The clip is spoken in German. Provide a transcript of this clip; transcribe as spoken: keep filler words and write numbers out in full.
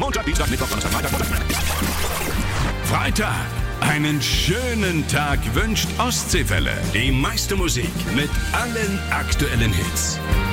Montag, Dienstag, Mittwoch, Donnerstag, Freitag, Montag. Freitag. Einen schönen Tag wünscht Ostseewelle. Die meiste Musik mit allen aktuellen Hits.